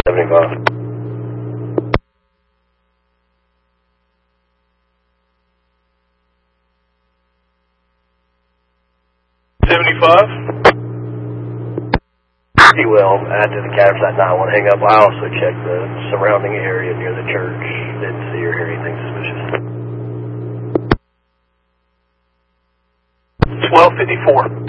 75. 75. Pretty well, after the campsite 9-1 hang up, I also checked the surrounding area near the church. Didn't see or hear anything suspicious. 1254.